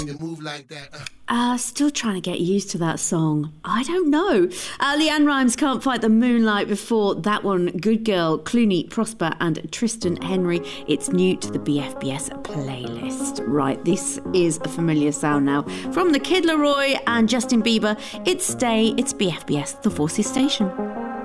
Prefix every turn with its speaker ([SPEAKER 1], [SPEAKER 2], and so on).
[SPEAKER 1] move like that.
[SPEAKER 2] Still trying to get used to that song. I don't know. Leanne Rimes, Can't Fight the Moonlight. Before that one, Good Girl, Clooney, Prosper and Tristan Henry. It's new to the BFBS playlist. Right, this is a familiar sound now. From the Kid Laroi and Justin Bieber, it's Stay, it's BFBS, The Forces Station.